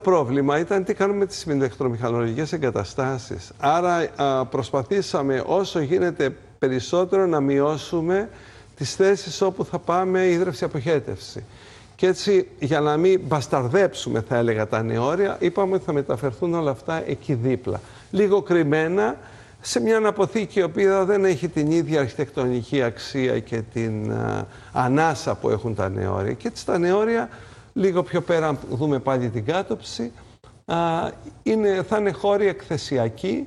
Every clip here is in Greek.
πρόβλημα ήταν τι κάνουμε με τις ηλεκτρομηχανολογικές εγκαταστάσεις. Άρα προσπαθήσαμε όσο γίνεται περισσότερο να μειώσουμε τις θέσεις όπου θα πάμε ίδρυυση-αποχέτευση. Και έτσι, για να μην μπασταρδέψουμε, θα έλεγα, τα νεόρια, είπαμε ότι θα μεταφερθούν όλα αυτά εκεί δίπλα. Λίγο κρυμμένα, σε μια αναποθήκη η οποία δεν έχει την ίδια αρχιτεκτονική αξία και την ανάσα που έχουν τα νεόρια. Και έτσι τα νεόρια, λίγο πιο πέρα, αν δούμε πάλι την κάτωψη, θα είναι χώροι εκθεσιακοί.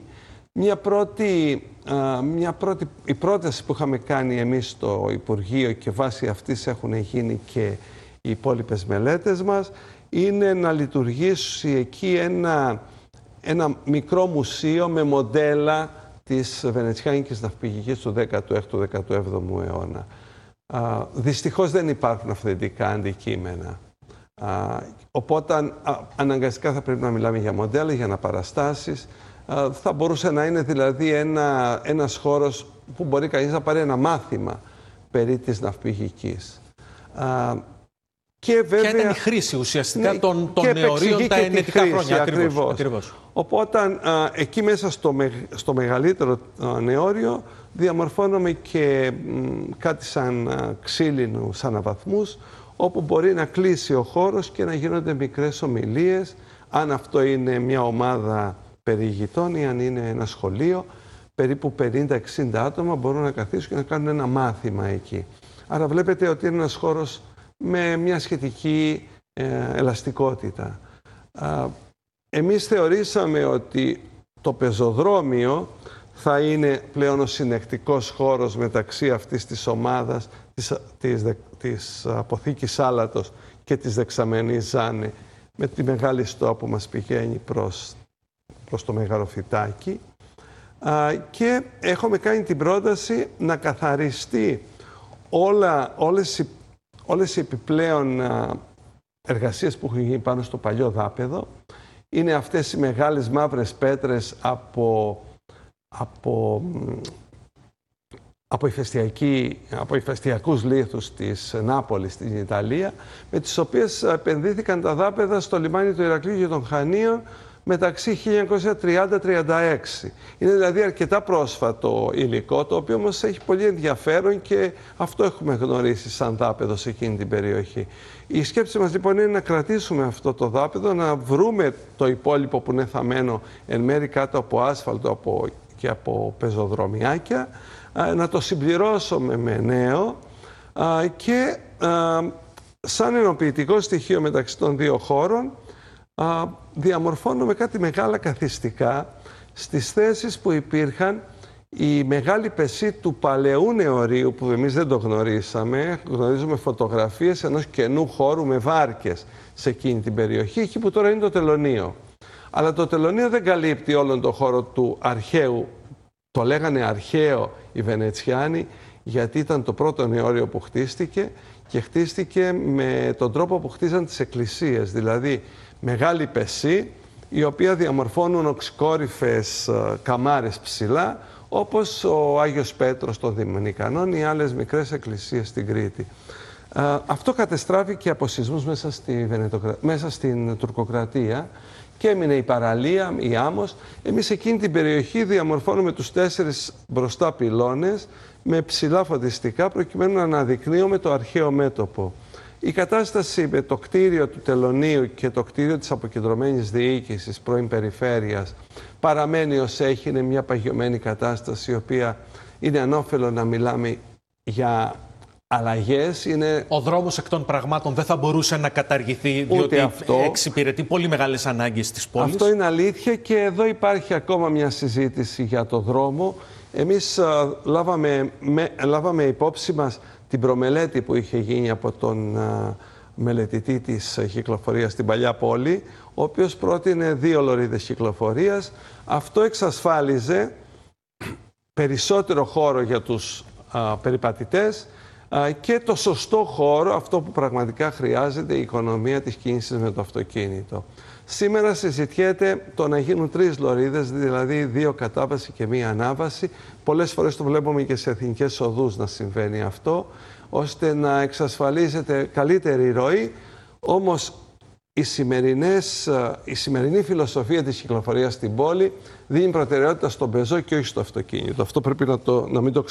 Η πρόταση που είχαμε κάνει εμείς στο Υπουργείο και βάσει αυτής έχουν γίνει και οι υπόλοιπες μελέτες μας, είναι να λειτουργήσει εκεί ένα μικρό μουσείο με μοντέλα της βενετσιάνικης ναυπηγικής του 16ου-17ου αιώνα. Δυστυχώς δεν υπάρχουν αυθεντικά αντικείμενα. Οπότε αναγκαστικά θα πρέπει να μιλάμε για μοντέλα, για αναπαραστάσεις. Θα μπορούσε να είναι δηλαδή ένας χώρος που μπορεί κανείς να πάρει ένα μάθημα περί της ναυπηγικής. Και βέβαια, ποια ήταν η χρήση ουσιαστικά των νεωρίων τα ενετικά χρόνια. Ακριβώς. Οπότε εκεί μέσα στο μεγαλύτερο νεόριο διαμορφώνουμε και κάτι σαν ξύλινους αναβαθμούς, όπου μπορεί να κλείσει ο χώρος και να γίνονται μικρές ομιλίες, αν αυτό είναι μια ομάδα περιηγητών ή αν είναι ένα σχολείο, περίπου 50-60 άτομα μπορούν να καθίσουν και να κάνουν ένα μάθημα εκεί. Άρα βλέπετε ότι είναι ένας χώρος με μια σχετική ελαστικότητα. Εμείς θεωρήσαμε ότι το πεζοδρόμιο θα είναι πλέον ο συνεκτικός χώρος μεταξύ αυτής της ομάδας, της αποθήκης Άλατος και της δεξαμενής Ζάνε, με τη μεγάλη στοά που μας πηγαίνει προς το Μεγαλοφυτάκι. Και έχουμε κάνει την πρόταση να καθαριστεί όλες οι επιπλέον εργασίες που έχουν γίνει πάνω στο παλιό δάπεδο. Είναι αυτές οι μεγάλες μαύρες πέτρες από ηφαιστειακούς λίθους της Νάπολης στην Ιταλία, με τις οποίες επενδύθηκαν τα δάπεδα στο λιμάνι του Ηρακλείου και των Χανίων μεταξύ 1930-36. Είναι δηλαδή αρκετά πρόσφατο υλικό, το οποίο όμως έχει πολύ ενδιαφέρον και αυτό έχουμε γνωρίσει σαν δάπεδο σε εκείνη την περιοχή. Η σκέψη μας λοιπόν είναι να κρατήσουμε αυτό το δάπεδο, να βρούμε το υπόλοιπο που είναι θαμμένο εν μέρει κάτω από άσφαλτο και από πεζοδρομιάκια, να το συμπληρώσουμε με νέο και σαν ενοποιητικό στοιχείο μεταξύ των δύο χώρων διαμορφώνουμε κάτι μεγάλα καθιστικά στις θέσεις που υπήρχαν η μεγάλη πεσή του παλαιού νεορίου, που εμείς δεν το γνωρίσαμε. Γνωρίζουμε φωτογραφίες ενός καινού χώρου με βάρκες σε εκείνη την περιοχή, εκεί που τώρα είναι το τελωνείο. Αλλά το τελωνείο δεν καλύπτει όλον τον χώρο του αρχαίου. Το λέγανε αρχαίο οι Βενετσιάνοι, γιατί ήταν το πρώτο νεόριο που χτίστηκε και χτίστηκε με τον τρόπο που χτίζαν τις εκκλησίες. Δηλαδή, μεγάλη πεσή, η οποία διαμορφώνουν οξυκόρυφες καμάρες ψηλά, όπως ο Άγιος Πέτρος των Δομηνικανών ή άλλες μικρές εκκλησίες στην Κρήτη. Αυτό κατεστράφηκε από σεισμούς μέσα στην Τουρκοκρατία και έμεινε η παραλία, η άμμος. Εμείς εκείνη την περιοχή διαμορφώνουμε τους 4 μπροστά πυλώνες με ψηλά φωτιστικά, προκειμένου να αναδεικνύουμε το αρχαίο μέτωπο. Η κατάσταση με το κτίριο του τελωνείου και το κτίριο της αποκεντρωμένης διοίκησης πρώην περιφέρειας παραμένει ως έχει, είναι μια παγιωμένη κατάσταση, η οποία είναι ανώφελο να μιλάμε για αλλαγές. Ο δρόμος εκ των πραγμάτων δεν θα μπορούσε να καταργηθεί, διότι εξυπηρετεί πολύ μεγάλες ανάγκες της πόλης. Αυτό είναι αλήθεια και εδώ υπάρχει ακόμα μια συζήτηση για το δρόμο. Εμείς λάβαμε υπόψη μας την προμελέτη που είχε γίνει από τον μελετητή της κυκλοφορίας στην Παλιά Πόλη, ο οποίος πρότεινε 2 λωρίδες κυκλοφορίας. Αυτό εξασφάλιζε περισσότερο χώρο για τους περιπατητές και το σωστό χώρο, αυτό που πραγματικά χρειάζεται η οικονομία της κίνησης με το αυτοκίνητο. Σήμερα συζητιέται το να γίνουν 3 λωρίδες, δηλαδή 2 κατάβαση και 1 ανάβαση. Πολλές φορές το βλέπουμε και σε εθνικές οδούς να συμβαίνει αυτό, ώστε να εξασφαλίζεται καλύτερη ροή. Όμως η σημερινή φιλοσοφία της κυκλοφορίας στην πόλη δίνει προτεραιότητα στον πεζό και όχι στο αυτοκίνητο. Αυτό πρέπει να μην το